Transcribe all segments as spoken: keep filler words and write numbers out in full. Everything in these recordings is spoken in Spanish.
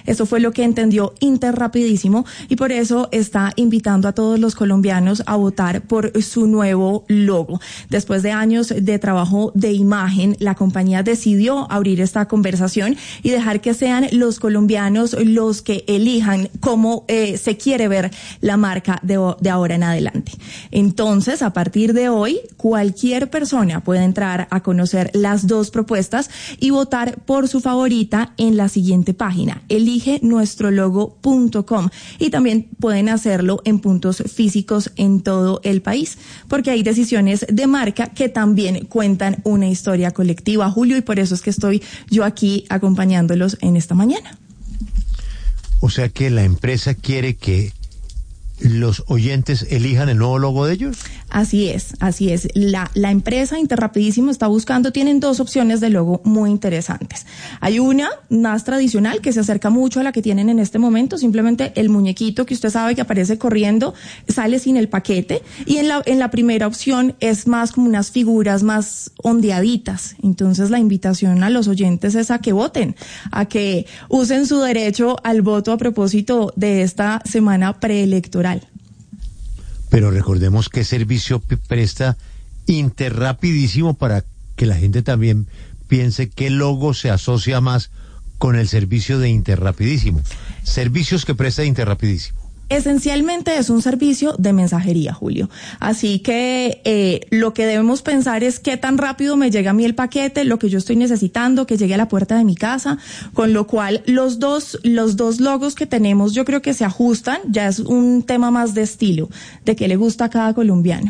Eso fue lo que entendió Interrapidísimo y por eso está invitando a todos los colombianos a votar por su nuevo logo. Después de años de trabajo de imagen, la compañía decidió abrir esta conversación y dejar que sean los colombianos los que elijan cómo eh, se quiere ver la marca de, de ahora en adelante. Entonces, a partir de hoy, cualquier persona puede entrar a conocer las dos propuestas y votar por su favorita en la siguiente página, elige nuestro logo punto com, y también pueden hacerlo en puntos físicos en todo el país, porque hay decisiones de marca que también cuentan una historia colectiva, Julio, y por eso es que estoy yo aquí acompañándolos en esta mañana. O sea que la empresa quiere que los oyentes elijan el nuevo logo de ellos. Así es, así es. La, la empresa Interrapidísimo está buscando, tienen dos opciones de logo muy interesantes. Hay una más tradicional que se acerca mucho a la que tienen en este momento, simplemente el muñequito que usted sabe que aparece corriendo, sale sin el paquete, y en la, en la primera opción es más como unas figuras más ondeaditas. Entonces la invitación a los oyentes es a que voten, a que usen su derecho al voto a propósito de esta semana preelectoral. Pero recordemos qué servicio presta Interrapidísimo para que la gente también piense qué logo se asocia más con el servicio de Interrapidísimo. Servicios que presta Interrapidísimo. Esencialmente es un servicio de mensajería, Julio. Así que eh, lo que debemos pensar es qué tan rápido me llega a mí el paquete, lo que yo estoy necesitando, que llegue a la puerta de mi casa, con lo cual los dos, los dos logos que tenemos yo creo que se ajustan, ya es un tema más de estilo, de qué le gusta a cada colombiano.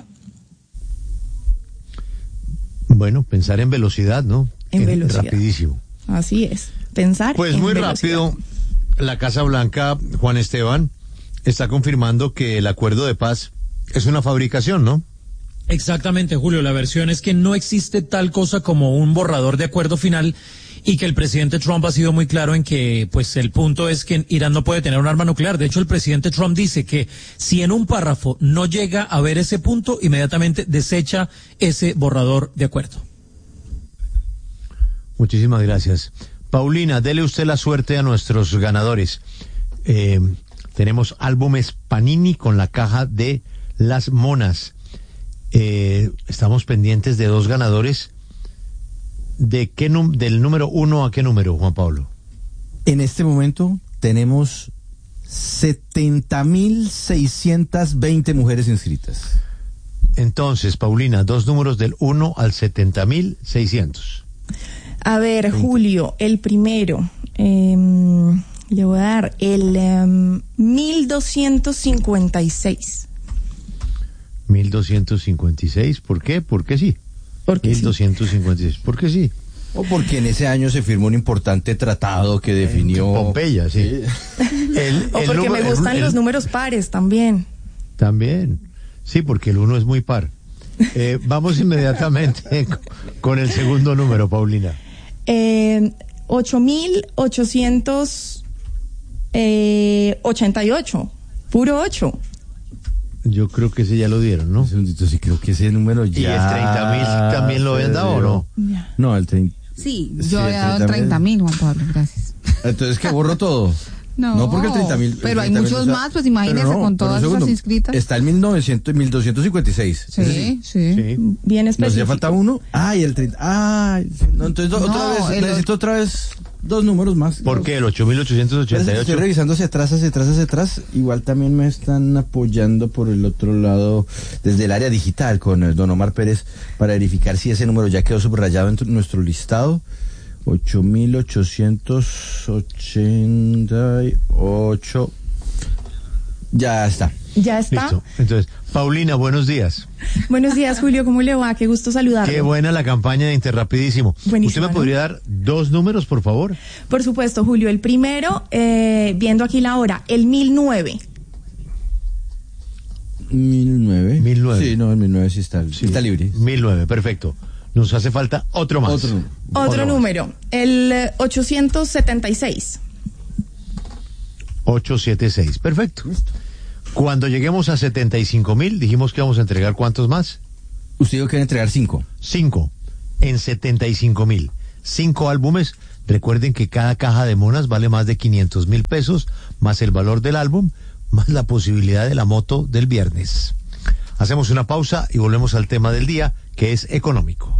Bueno, pensar en velocidad, ¿no? En, en velocidad. Rapidísimo. Así es, pensar pues en muy velocidad. rápido, la Casa Blanca, Juan Esteban, está confirmando que el acuerdo de paz es una fabricación, ¿no? Exactamente, Julio. La versión es que no existe tal cosa como un borrador de acuerdo final y que el presidente Trump ha sido muy claro en que, pues, el punto es que Irán no puede tener un arma nuclear. De hecho, el presidente Trump dice que si en un párrafo no llega a ver ese punto, inmediatamente desecha ese borrador de acuerdo. Muchísimas gracias. Paulina, dele usted la suerte a nuestros ganadores. Eh... Tenemos álbumes Panini con la caja de Las Monas. Eh, estamos pendientes de dos ganadores. ¿De qué num- del número uno a qué número, Juan Pablo? En este momento tenemos setenta mil seiscientas veinte mujeres inscritas. Entonces, Paulina, dos números del uno al setenta mil seiscientos. A ver, Julio, el primero... Eh... Le voy a dar el um, mil doscientos cincuenta y seis. mil doscientos cincuenta y seis, ¿por qué? Porque sí. Porque mil doscientos cincuenta y seis, sí. ¿Por qué sí? O porque en ese año se firmó un importante tratado que definió... Pompeya, sí. el, o el porque número, me gustan el, los números pares también. También, sí, porque el uno es muy par. Eh, vamos inmediatamente con el segundo número, Paulina. Eh, ocho mil ochocientos... Eh, ochenta y ocho, puro ocho. Yo creo que ese ya lo dieron, ¿no? Sí, creo que ese número ya... ¿Y el treinta mil también lo habían dado o no? Ya. No, el treinta... Sí, yo sí, había dado el treinta mil, Juan Pablo, gracias. Entonces, ¿que borro todo? No, no porque el treinta mil... Pero hay muchos o sea, más, pues imagínese no, con todas esas inscritas. Está el mil novecientos, mil doscientos cincuenta y seis. Sí, sí, sí. sí. Bien específico. ¿Nos hacía falta uno? Ah, y el treinta... Ah, no, entonces no, otra vez, necesito otra vez... Dos números más. ¿Por qué? El ocho mil ochocientos ochenta y ocho. Estoy revisando hacia atrás, hacia atrás, hacia atrás. Igual también me están apoyando por el otro lado, desde el área digital, con el don Omar Pérez, para verificar si ese número ya quedó subrayado en nuestro listado. ocho mil ochocientos ochenta y ocho. Ya está. Ya está. Listo. Entonces, Paulina, buenos días. Buenos días, Julio, ¿cómo le va? Qué gusto saludarlo. Qué buena la campaña de Interrapidísimo. Buenísimo, ¿Usted me ¿no? podría dar dos números, por favor? Por supuesto, Julio. El primero, eh, viendo aquí la hora, el mil nueve. Mil nueve. Mil nueve. Sí, no, el mil nueve sí está, sí. está libre. Mil nueve, perfecto. Nos hace falta otro más. Otro, otro, otro número, más. El eh, ochocientos setenta y seis. ochocientos setenta y seis, perfecto. Listo. Cuando lleguemos a setenta y cinco mil, dijimos que vamos a entregar ¿cuántos más? Usted dijo que iba a entregar cinco. Cinco. En setenta y cinco mil. Cinco álbumes Recuerden que cada caja de monas vale más de quinientos mil pesos, más el valor del álbum, más la posibilidad de la moto del viernes. Hacemos una pausa y volvemos al tema del día, que es económico.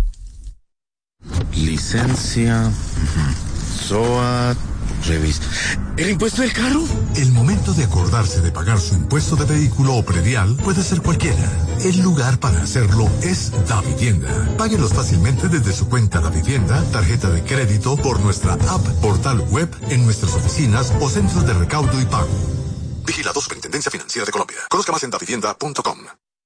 Licencia, S O A, revista. ¿El impuesto del carro? El momento de acordarse de pagar su impuesto de vehículo o predial puede ser cualquiera. El lugar para hacerlo es Davivienda. Páguelos fácilmente desde su cuenta Davivienda, tarjeta de crédito, por nuestra app, portal web, en nuestras oficinas o centros de recaudo y pago. Vigilado Superintendencia Financiera de Colombia. Conozca más en davivienda punto com.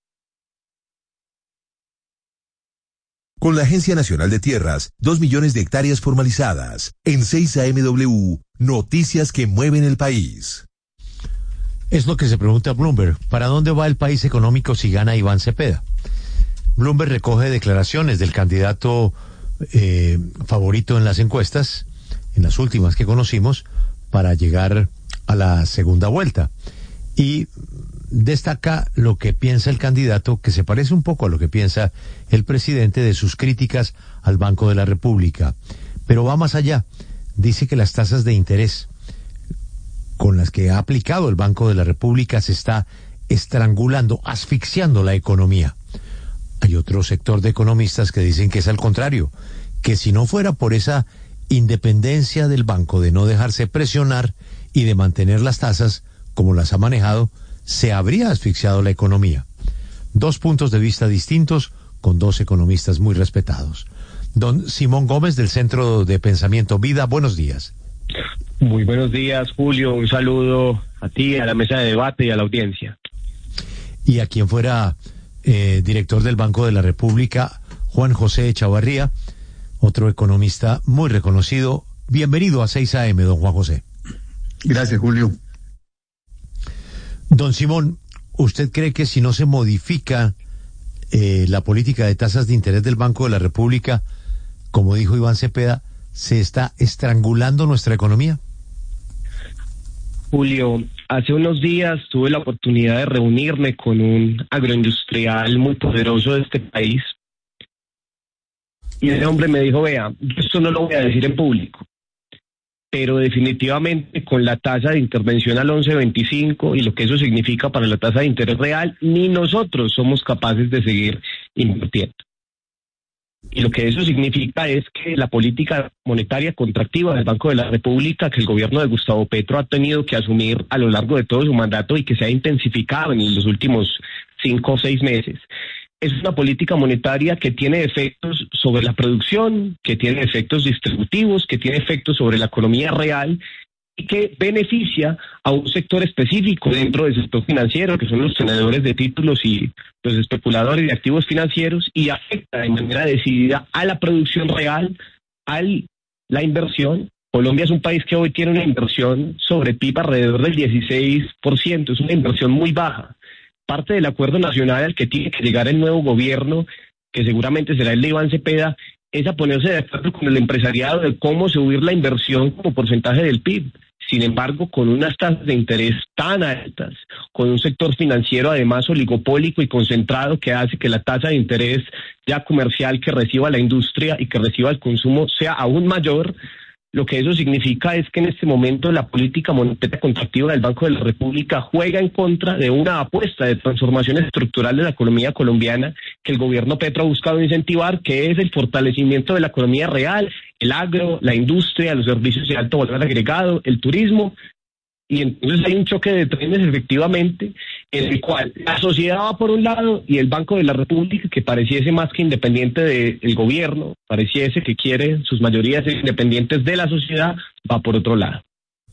Con la Agencia Nacional de Tierras, dos millones de hectáreas formalizadas. En seis A M W, noticias que mueven el país. Es lo que se pregunta Bloomberg. ¿Para dónde va el país económico si gana Iván Cepeda? Bloomberg recoge declaraciones del candidato eh, favorito en las encuestas, en las últimas que conocimos, para llegar a la segunda vuelta. Y destaca lo que piensa el candidato, que se parece un poco a lo que piensa el presidente, de sus críticas al Banco de la República. Pero va más allá. Dice que las tasas de interés con las que ha aplicado el Banco de la República se está estrangulando, asfixiando la economía. Hay otro sector de economistas que dicen que es al contrario, que si no fuera por esa independencia del banco de no dejarse presionar y de mantener las tasas como las ha manejado, se habría asfixiado la economía. Dos puntos de vista distintos con dos economistas muy respetados. Don Simón Gómez, del Centro de Pensamiento Vida, buenos días. Muy buenos días, Julio. Un saludo a ti, a la mesa de debate y a la audiencia. Y a quien fuera eh, director del Banco de la República, Juan José Echavarría, otro economista muy reconocido. Bienvenido a seis A M, don Juan José. Gracias, Julio. Don Simón, ¿usted cree que si no se modifica eh, la política de tasas de interés del Banco de la República, como dijo Iván Cepeda, se está estrangulando nuestra economía? Julio, hace unos días tuve la oportunidad de reunirme con un agroindustrial muy poderoso de este país. Y ese hombre me dijo, vea, esto no lo voy a decir en público, pero definitivamente con la tasa de intervención al once veinticinco y lo que eso significa para la tasa de interés real, ni nosotros somos capaces de seguir invirtiendo. Y lo que eso significa es que la política monetaria contractiva del Banco de la República, que el gobierno de Gustavo Petro ha tenido que asumir a lo largo de todo su mandato y que se ha intensificado en los últimos cinco o seis meses, es una política monetaria que tiene efectos sobre la producción, que tiene efectos distributivos, que tiene efectos sobre la economía real y que beneficia a un sector específico dentro del sector financiero, que son los tenedores de títulos y los especuladores de activos financieros, y afecta de manera decidida a la producción real, a la inversión. Colombia es un país que hoy tiene una inversión sobre P I B alrededor del dieciséis por ciento, es una inversión muy baja. Parte del acuerdo nacional al que tiene que llegar el nuevo gobierno, que seguramente será el de Iván Cepeda, es a ponerse de acuerdo con el empresariado de cómo subir la inversión como porcentaje del P I B. Sin embargo, con unas tasas de interés tan altas, con un sector financiero además oligopólico y concentrado que hace que la tasa de interés ya comercial que reciba la industria y que reciba el consumo sea aún mayor, lo que eso significa es que en este momento la política monetaria contractiva del Banco de la República juega en contra de una apuesta de transformación estructural de la economía colombiana que el gobierno Petro ha buscado incentivar, que es el fortalecimiento de la economía real, el agro, la industria, los servicios de alto valor agregado, el turismo. Y entonces hay un choque de trenes efectivamente en el cual la sociedad va por un lado y el Banco de la República, que pareciese más que independiente del gobierno, pareciese que quiere sus mayorías independientes de la sociedad, va por otro lado.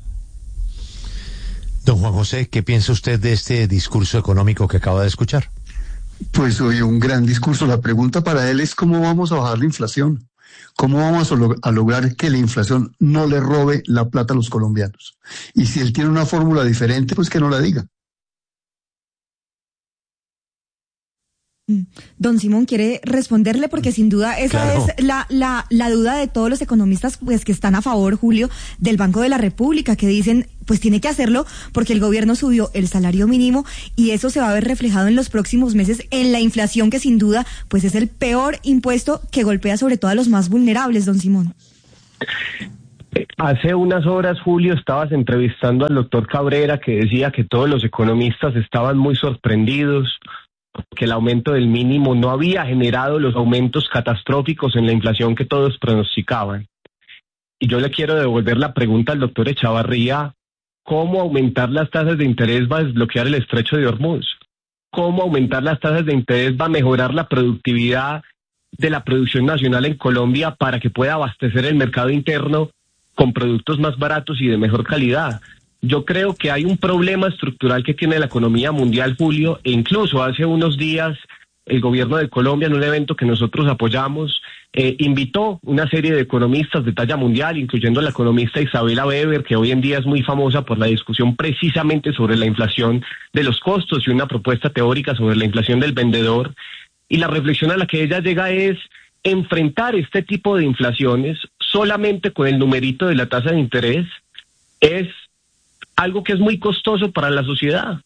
Don Juan José, ¿qué piensa usted de este discurso económico que acaba de escuchar? Pues oye, un gran discurso. La pregunta para él es cómo vamos a bajar la inflación. ¿Cómo vamos a, log- a lograr que la inflación no le robe la plata a los colombianos? Y si él tiene una fórmula diferente, pues que no la diga. Don Simón quiere responderle porque sin duda esa Claro. es la, la, la duda de todos los economistas pues que están a favor, Julio, del Banco de la República, que dicen pues tiene que hacerlo porque el gobierno subió el salario mínimo y eso se va a ver reflejado en los próximos meses en la inflación, que sin duda pues es el peor impuesto que golpea sobre todo a los más vulnerables, don Simón. Hace unas horas, Julio, estabas entrevistando al doctor Cabrera, que decía que todos los economistas estaban muy sorprendidos, que el aumento del mínimo no había generado los aumentos catastróficos en la inflación que todos pronosticaban. Y yo le quiero devolver la pregunta al doctor Echavarría: ¿cómo aumentar las tasas de interés va a desbloquear el estrecho de Hormuz? ¿Cómo aumentar las tasas de interés va a mejorar la productividad de la producción nacional en Colombia para que pueda abastecer el mercado interno con productos más baratos y de mejor calidad? Yo creo que hay un problema estructural que tiene la economía mundial, Julio, e incluso hace unos días el gobierno de Colombia, en un evento que nosotros apoyamos, eh, invitó una serie de economistas de talla mundial, incluyendo la economista Isabela Weber, que hoy en día es muy famosa por la discusión precisamente sobre la inflación de los costos y una propuesta teórica sobre la inflación del vendedor. Y la reflexión a la que ella llega es: enfrentar este tipo de inflaciones solamente con el numerito de la tasa de interés es algo que es muy costoso para la sociedad,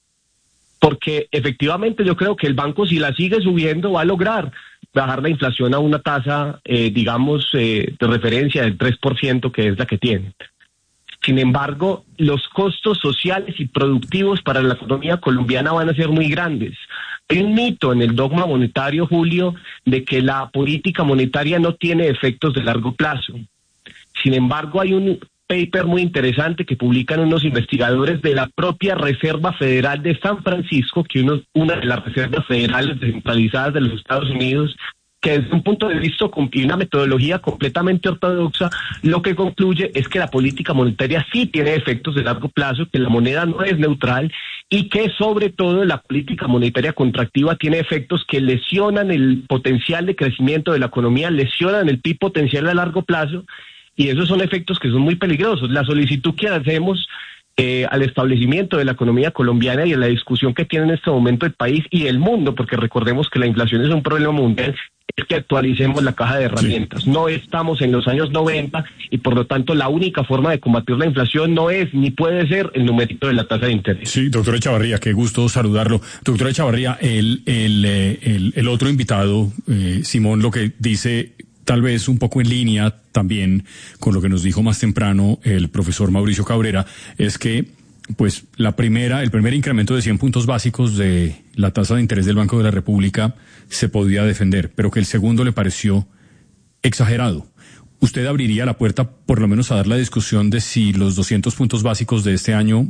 porque efectivamente yo creo que el banco, si la sigue subiendo, va a lograr bajar la inflación a una tasa, eh, digamos, eh, de referencia del tres por ciento, que es la que tiene. Sin embargo, los costos sociales y productivos para la economía colombiana van a ser muy grandes. Hay un mito en el dogma monetario, Julio, de que la política monetaria no tiene efectos de largo plazo. Sin embargo, hay un paper muy interesante que publican unos investigadores de la propia Reserva Federal de San Francisco, que uno, una de las reservas federales descentralizadas de los Estados Unidos, que desde un punto de vista y una metodología completamente ortodoxa, lo que concluye es que la política monetaria sí tiene efectos de largo plazo, que la moneda no es neutral y que sobre todo la política monetaria contractiva tiene efectos que lesionan el potencial de crecimiento de la economía, lesionan el P I B potencial a largo plazo, y esos son efectos que son muy peligrosos. La solicitud que hacemos eh, al establecimiento de la economía colombiana y en la discusión que tiene en este momento el país y el mundo, porque recordemos que la inflación es un problema mundial, es que actualicemos la caja de herramientas. Sí. No estamos en los años noventa y por lo tanto la única forma de combatir la inflación no es ni puede ser el numerito de la tasa de interés. Sí, doctor Echavarría, qué gusto saludarlo. Doctor Echavarría, el, el, el, el otro invitado, eh, Simón, lo que dice, tal vez un poco en línea también con lo que nos dijo más temprano el profesor Mauricio Cabrera, es que pues la primera, el primer incremento de cien puntos básicos de la tasa de interés del Banco de la República se podía defender, pero que el segundo le pareció exagerado. ¿Usted abriría la puerta por lo menos a dar la discusión de si los doscientos puntos básicos de este año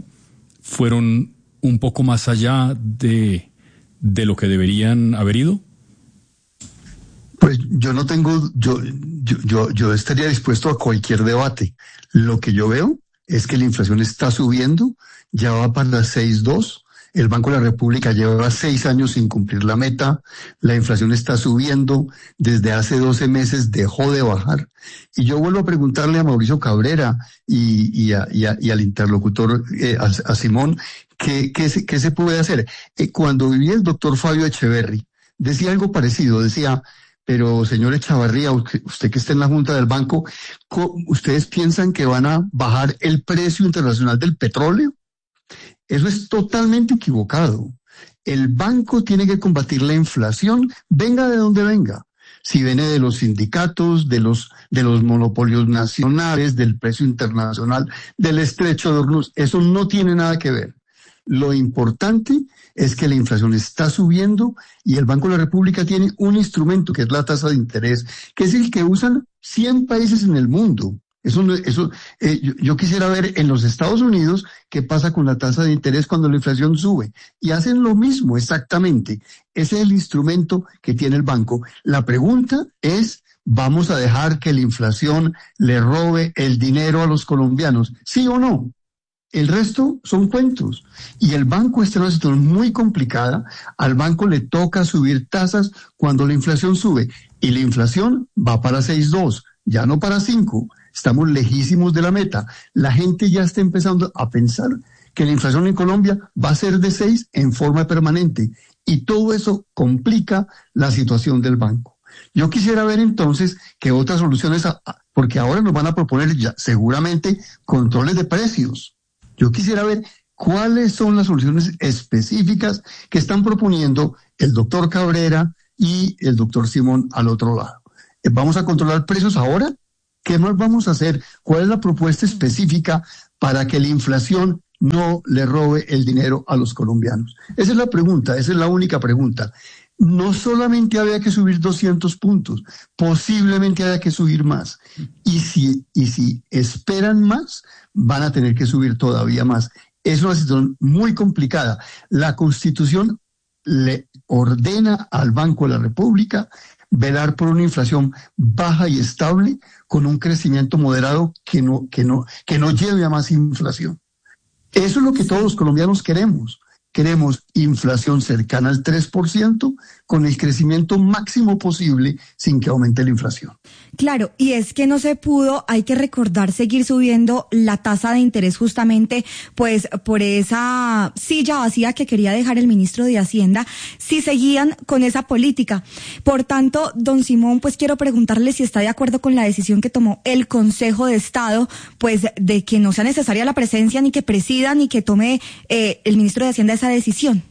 fueron un poco más allá de, de lo que deberían haber ido? Pues yo no tengo, yo, yo, yo, yo estaría dispuesto a cualquier debate. Lo que yo veo es que la inflación está subiendo, ya va para seis punto dos. El Banco de la República lleva seis años sin cumplir la meta. La inflación está subiendo. Desde hace doce meses dejó de bajar. Y yo vuelvo a preguntarle a Mauricio Cabrera y, y, a, y, a, y al interlocutor, eh, a, a Simón, ¿qué, qué, se, qué se puede hacer? Eh, cuando vivía el doctor Fabio Echeverry, decía algo parecido, decía: pero señor Echavarría, usted que está en la Junta del Banco, ¿ustedes piensan que van a bajar el precio internacional del petróleo? Eso es totalmente equivocado. El banco tiene que combatir la inflación, venga de donde venga. Si viene de los sindicatos, de los, de los monopolios nacionales, del precio internacional, del estrecho de Hormuz, eso no tiene nada que ver. Lo importante es que la inflación está subiendo y el Banco de la República tiene un instrumento que es la tasa de interés, que es el que usan cien países en el mundo. Eso, eso, eh, yo, yo quisiera ver en los Estados Unidos qué pasa con la tasa de interés cuando la inflación sube. Y hacen lo mismo exactamente. Ese es el instrumento que tiene el banco. La pregunta es, ¿vamos a dejar que la inflación le robe el dinero a los colombianos? ¿Sí o no? El resto son cuentos. Y el banco está en una situación muy complicada. Al banco le toca subir tasas cuando la inflación sube. Y la inflación va para seis punto dos, ya no para cinco. Estamos lejísimos de la meta. La gente ya está empezando a pensar que la inflación en Colombia va a ser de seis en forma permanente. Y todo eso complica la situación del banco. Yo quisiera ver entonces que otras soluciones, porque ahora nos van a proponer ya seguramente controles de precios. Yo quisiera ver cuáles son las soluciones específicas que están proponiendo el doctor Cabrera y el doctor Simón al otro lado. ¿Vamos a controlar precios ahora? ¿Qué más vamos a hacer? ¿Cuál es la propuesta específica para que la inflación no le robe el dinero a los colombianos? Esa es la pregunta, esa es la única pregunta. No solamente había que subir doscientos puntos, posiblemente haya que subir más. Y si, y si esperan más, van a tener que subir todavía más. Es una situación muy complicada. La Constitución le ordena al Banco de la República velar por una inflación baja y estable con un crecimiento moderado que no, que no, que no lleve a más inflación. Eso es lo que todos los colombianos queremos. Queremos inflación cercana al tres por ciento con el crecimiento máximo posible sin que aumente la inflación. Claro, y es que no se pudo, hay que recordar, seguir subiendo la tasa de interés justamente pues por esa silla vacía que quería dejar el ministro de Hacienda si seguían con esa política. Por tanto, don Simón, pues quiero preguntarle si está de acuerdo con la decisión que tomó el Consejo de Estado, pues de que no sea necesaria la presencia ni que presida ni que tome eh, el ministro de Hacienda esa decisión.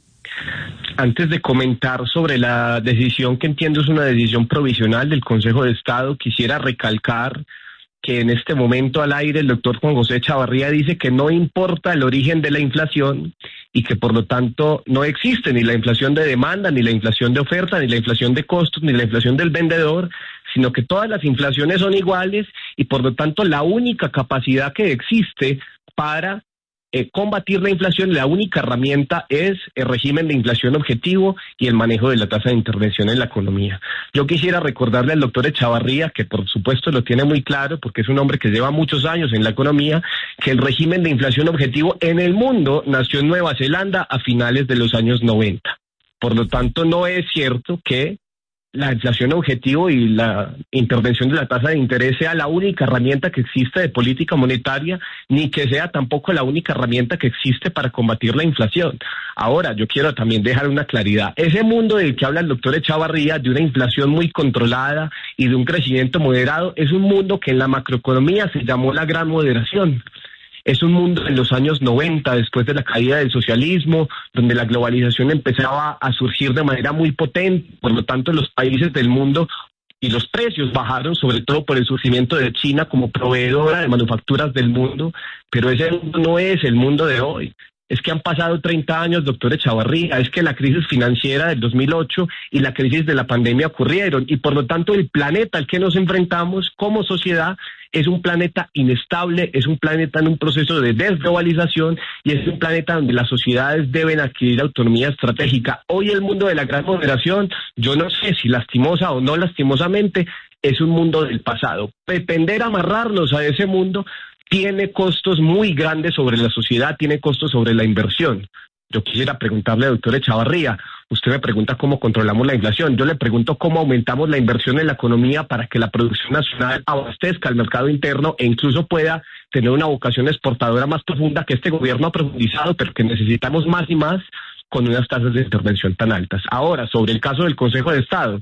Antes de comentar sobre la decisión, que entiendo es una decisión provisional del Consejo de Estado, quisiera recalcar que en este momento al aire el doctor Juan José Chavarría dice que no importa el origen de la inflación y que por lo tanto no existe ni la inflación de demanda, ni la inflación de oferta, ni la inflación de costos, ni la inflación del vendedor, sino que todas las inflaciones son iguales y por lo tanto la única capacidad que existe para Eh, combatir la inflación, la única herramienta es el régimen de inflación objetivo y el manejo de la tasa de intervención en la economía. Yo quisiera recordarle al doctor Echavarría, que por supuesto lo tiene muy claro porque es un hombre que lleva muchos años en la economía, que el régimen de inflación objetivo en el mundo nació en Nueva Zelanda a finales de los años noventa. Por lo tanto, no es cierto que la inflación objetivo y la intervención de la tasa de interés sea la única herramienta que existe de política monetaria, ni que sea tampoco la única herramienta que existe para combatir la inflación. Ahora, yo quiero también dejar una claridad. Ese mundo del que habla el doctor Echavarría, de una inflación muy controlada y de un crecimiento moderado, es un mundo que en la macroeconomía se llamó la gran moderación. Es un mundo en los años noventa, después de la caída del socialismo, donde la globalización empezaba a surgir de manera muy potente, por lo tanto los países del mundo y los precios bajaron, sobre todo por el surgimiento de China como proveedora de manufacturas del mundo, pero ese mundo no es el mundo de hoy. Es que han pasado treinta años, doctor Echavarría, es que la crisis financiera del dos mil ocho y la crisis de la pandemia ocurrieron y por lo tanto el planeta al que nos enfrentamos como sociedad es un planeta inestable, es un planeta en un proceso de desglobalización y es un planeta donde las sociedades deben adquirir autonomía estratégica. Hoy el mundo de la gran moderación, yo no sé si lastimosa o no lastimosamente, es un mundo del pasado. Pretender amarrarnos a ese mundo tiene costos muy grandes sobre la sociedad, tiene costos sobre la inversión. Yo quisiera preguntarle al doctor Echavarría, usted me pregunta cómo controlamos la inflación, yo le pregunto cómo aumentamos la inversión en la economía para que la producción nacional abastezca al mercado interno e incluso pueda tener una vocación exportadora más profunda que este gobierno ha profundizado, pero que necesitamos más y más con unas tasas de intervención tan altas. Ahora, sobre el caso del Consejo de Estado,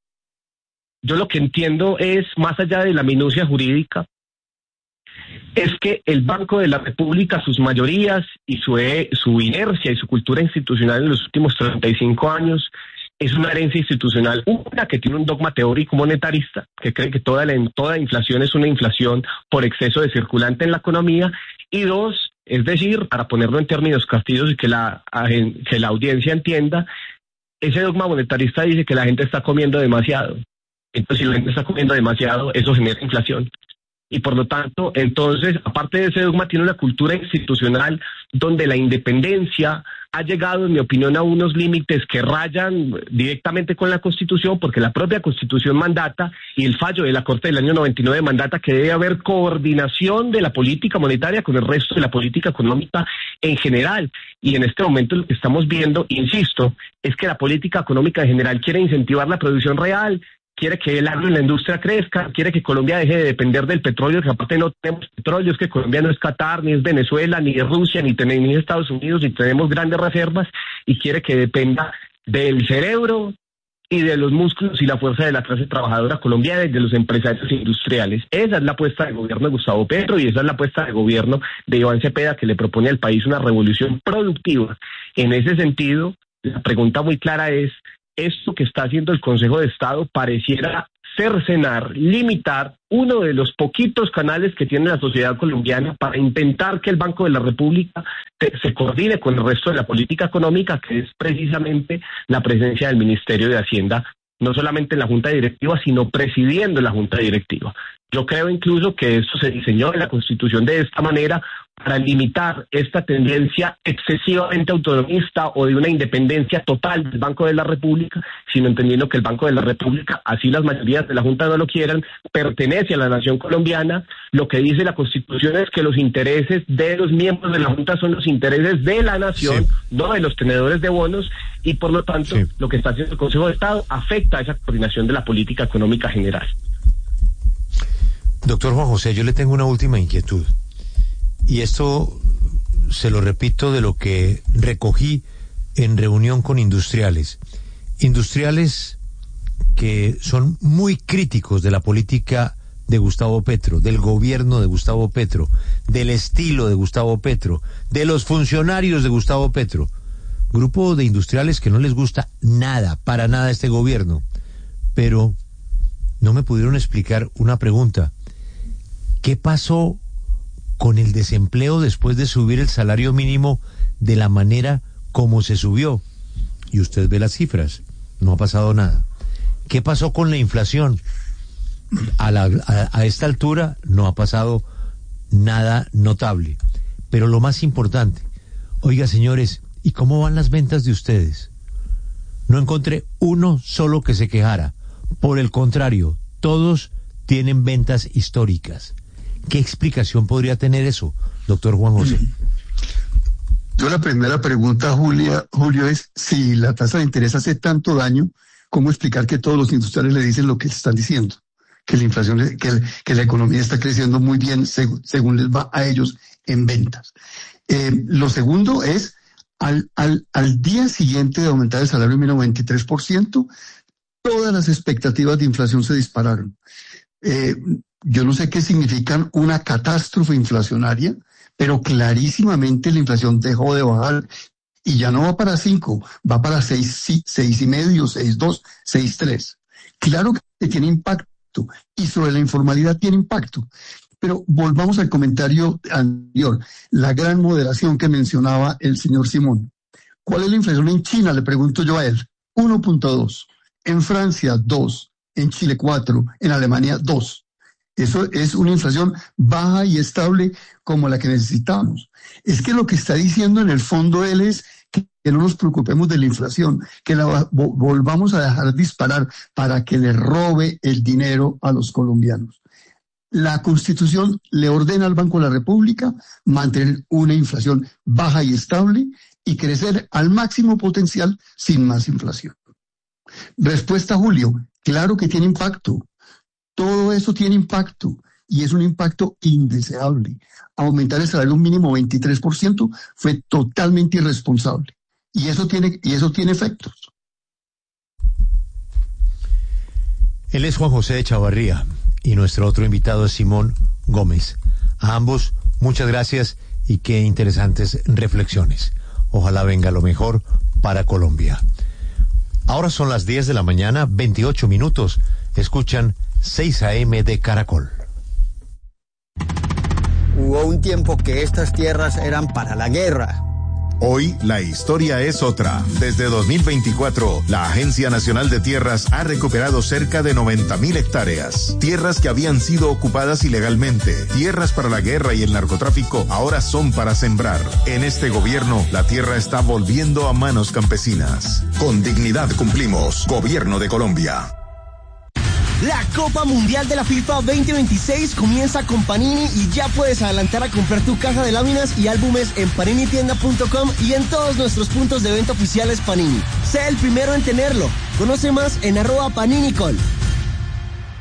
yo lo que entiendo es, más allá de la minucia jurídica, es que el Banco de la República, sus mayorías y su, e, su inercia y su cultura institucional en los últimos treinta y cinco años es una herencia institucional, una que tiene un dogma teórico monetarista, que cree que toda, la, toda inflación es una inflación por exceso de circulante en la economía, y dos, es decir, para ponerlo en términos castillos y que la, que la audiencia entienda, ese dogma monetarista dice que la gente está comiendo demasiado. Entonces, si la gente está comiendo demasiado, eso genera inflación. Y por lo tanto, entonces, aparte de ese dogma, tiene una cultura institucional donde la independencia ha llegado, en mi opinión, a unos límites que rayan directamente con la Constitución, porque la propia Constitución mandata, y el fallo de la Corte del año noventa y nueve mandata, que debe haber coordinación de la política monetaria con el resto de la política económica en general. Y en este momento lo que estamos viendo, insisto, es que la política económica en general quiere incentivar la producción real, quiere que el agro y la industria crezca, quiere que Colombia deje de depender del petróleo, que aparte no tenemos petróleo, es que Colombia no es Qatar, ni es Venezuela, ni es Rusia, ni, ten, ni es Estados Unidos, ni tenemos grandes reservas, y quiere que dependa del cerebro y de los músculos y la fuerza de la clase trabajadora colombiana y de los empresarios industriales. Esa es la apuesta del gobierno de Gustavo Petro y esa es la apuesta del gobierno de Iván Cepeda, que le propone al país una revolución productiva. En ese sentido, la pregunta muy clara es, esto que está haciendo el Consejo de Estado pareciera cercenar, limitar uno de los poquitos canales que tiene la sociedad colombiana para intentar que el Banco de la República te, se coordine con el resto de la política económica, que es precisamente la presencia del Ministerio de Hacienda, no solamente en la Junta Directiva, sino presidiendo la Junta Directiva. Yo creo incluso que esto se diseñó en la Constitución de esta manera para limitar esta tendencia excesivamente autonomista o de una independencia total del Banco de la República, sino entendiendo que el Banco de la República, así las mayorías de la Junta no lo quieran, pertenece a la nación colombiana. Lo que dice la Constitución es que los intereses de los miembros de la Junta son los intereses de la nación, sí, no de los tenedores de bonos, y por lo tanto, sí, lo que está haciendo el Consejo de Estado afecta a esa coordinación de la política económica general. Doctor Juan José, yo le tengo una última inquietud. Y esto se lo repito de lo que recogí en reunión con industriales. Industriales que son muy críticos de la política de Gustavo Petro, del gobierno de Gustavo Petro, del estilo de Gustavo Petro, de los funcionarios de Gustavo Petro. Grupo de industriales que no les gusta nada, para nada este gobierno. Pero no me pudieron explicar una pregunta. ¿Qué pasó con el desempleo después de subir el salario mínimo de la manera como se subió? Y usted ve las cifras, no ha pasado nada. ¿Qué pasó con la inflación? A, la, a, a esta altura no ha pasado nada notable. Pero lo más importante, oiga señores, ¿y cómo van las ventas de ustedes? No encontré uno solo que se quejara. Por el contrario, todos tienen ventas históricas. ¿Qué explicación podría tener eso, doctor Juan José? Yo la primera pregunta, Julia, Julio, es si la tasa de interés hace tanto daño, ¿cómo explicar que todos los industriales le dicen lo que están diciendo? Que la inflación, que, el, que la economía está creciendo muy bien seg- según les va a ellos en ventas. Eh, lo segundo es, al, al, al día siguiente de aumentar el salario mínimo veintitrés por ciento, todas las expectativas de inflación se dispararon. Eh, Yo no sé qué significan una catástrofe inflacionaria, pero clarísimamente la inflación dejó de bajar y ya no va para cinco, va para seis, seis y medio, seis dos, seis tres. Claro que tiene impacto y sobre la informalidad tiene impacto. Pero volvamos al comentario anterior, la gran moderación que mencionaba el señor Simón. ¿Cuál es la inflación en China? Le pregunto yo a él. uno punto dos. En Francia, dos. En Chile, cuatro. En Alemania, dos. Eso es una inflación baja y estable como la que necesitamos. Es que lo que está diciendo en el fondo él es que no nos preocupemos de la inflación, que la volvamos a dejar disparar para que le robe el dinero a los colombianos. La Constitución le ordena al Banco de la República mantener una inflación baja y estable y crecer al máximo potencial sin más inflación. Respuesta, Julio, claro que tiene impacto. Todo eso tiene impacto y es un impacto indeseable. Aumentar el salario mínimo veintitrés por ciento fue totalmente irresponsable y eso tiene, y eso tiene efectos. Él es Juan José de Chavarría y nuestro otro invitado es Simón Gómez. A ambos, muchas gracias y qué interesantes reflexiones. Ojalá venga lo mejor para Colombia. Ahora son las diez de la mañana, veintiocho minutos. Escuchan seis a eme de Caracol. Hubo un tiempo que estas tierras eran para la guerra. Hoy la historia es otra. Desde dos mil veinticuatro, la Agencia Nacional de Tierras ha recuperado cerca de noventa mil hectáreas. Tierras que habían sido ocupadas ilegalmente. Tierras para la guerra y el narcotráfico ahora son para sembrar. En este gobierno, la tierra está volviendo a manos campesinas. Con dignidad cumplimos. Gobierno de Colombia. La Copa Mundial de la FIFA veinte veintiséis comienza con Panini y ya puedes adelantar a comprar tu caja de láminas y álbumes en panini tienda punto com y en todos nuestros puntos de venta oficiales Panini. Sé el primero en tenerlo. Conoce más en arroba paninicol.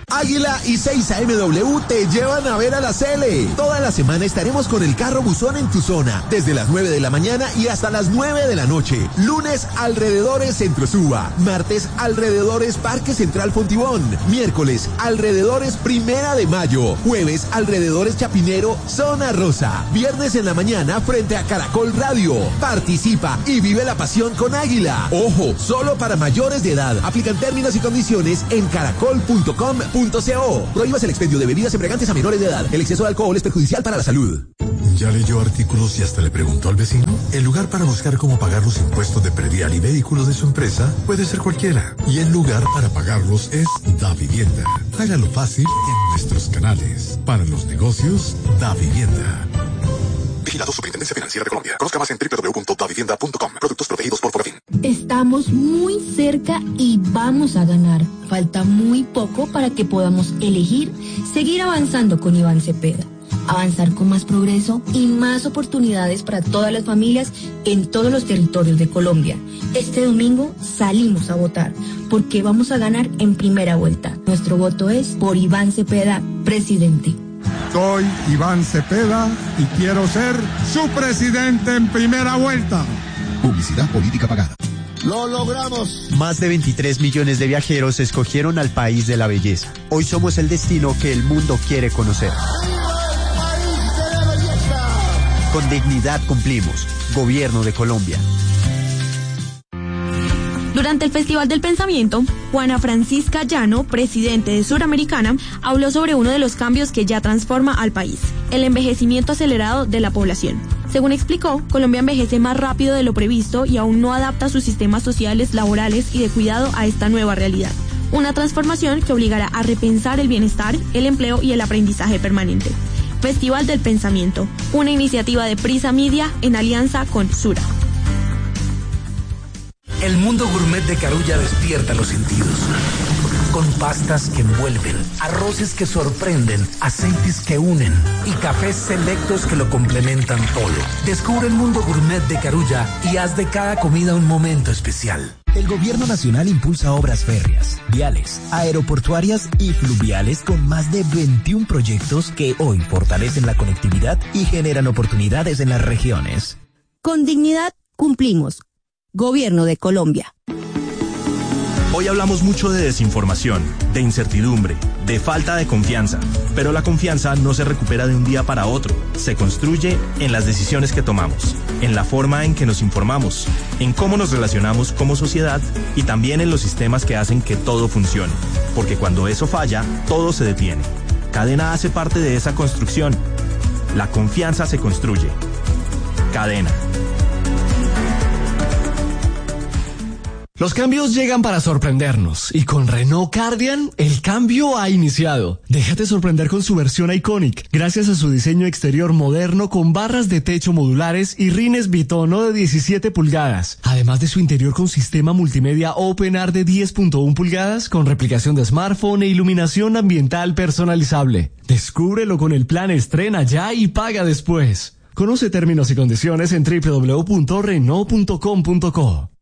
Águila y seis A M W te llevan a ver a la Cele. Toda la semana estaremos con el carro buzón en tu zona, desde las nueve de la mañana y hasta las nueve de la noche. Lunes, alrededores Centro Suba. Martes, alrededores Parque Central Fontibón. Miércoles, alrededores Primera de Mayo. Jueves, alrededores Chapinero, Zona Rosa. Viernes en la mañana frente a Caracol Radio. Participa y vive la pasión con Águila. Ojo, solo para mayores de edad. Aplican términos y condiciones en caracol punto com punto co. Prohíbas el expendio de bebidas embriagantes a menores de edad. El exceso de alcohol es perjudicial para la salud. ¿Ya leyó artículos y hasta le preguntó al vecino? El lugar para buscar cómo pagar los impuestos de predial y vehículos de su empresa puede ser cualquiera. Y el lugar para pagarlos es DaVivienda. Hágalo fácil en nuestros canales. Para los negocios, DaVivienda. Vigilado Superintendencia Financiera de Colombia. Conozca más en doble u doble u doble u punto davivienda punto com. Productos protegidos por Fogafín. Estamos muy cerca y vamos a ganar. Falta muy poco para que podamos elegir seguir avanzando con Iván Cepeda. Avanzar con más progreso y más oportunidades para todas las familias en todos los territorios de Colombia. Este domingo salimos a votar porque vamos a ganar en primera vuelta. Nuestro voto es por Iván Cepeda, presidente. Soy Iván Cepeda y quiero ser su presidente en primera vuelta. Publicidad política pagada. ¡Lo logramos! Más de veintitrés millones de viajeros escogieron al país de la belleza. Hoy somos el destino que el mundo quiere conocer. Con dignidad cumplimos. Gobierno de Colombia. Durante el Festival del Pensamiento, Juana Francisca Llano, presidente de Suramericana, habló sobre uno de los cambios que ya transforma al país, el envejecimiento acelerado de la población. Según explicó, Colombia envejece más rápido de lo previsto y aún no adapta sus sistemas sociales, laborales y de cuidado a esta nueva realidad. Una transformación que obligará a repensar el bienestar, el empleo y el aprendizaje permanente. Festival del Pensamiento, una iniciativa de Prisa Media en alianza con Sura. El mundo gourmet de Carulla despierta los sentidos. Con pastas que envuelven, arroces que sorprenden, aceites que unen y cafés selectos que lo complementan todo. Descubre el mundo gourmet de Carulla y haz de cada comida un momento especial. El Gobierno Nacional impulsa obras férreas, viales, aeroportuarias y fluviales con más de veintiún proyectos que hoy fortalecen la conectividad y generan oportunidades en las regiones. Con dignidad cumplimos. Gobierno de Colombia. Hoy hablamos mucho de desinformación, de incertidumbre, de falta de confianza, pero la confianza no se recupera de un día para otro, se construye en las decisiones que tomamos, en la forma en que nos informamos, en cómo nos relacionamos como sociedad y también en los sistemas que hacen que todo funcione, porque cuando eso falla, todo se detiene. Cadena hace parte de esa construcción. La confianza se construye. Cadena. Los cambios llegan para sorprendernos y con Renault Cardian el cambio ha iniciado. Déjate sorprender con su versión Iconic, gracias a su diseño exterior moderno con barras de techo modulares y rines bitono de diecisiete pulgadas, además de su interior con sistema multimedia OpenAir de diez punto uno pulgadas con replicación de smartphone e iluminación ambiental personalizable. Descúbrelo con el plan Estrena ya y paga después. Conoce términos y condiciones en doble u doble u doble u punto renault punto com punto co.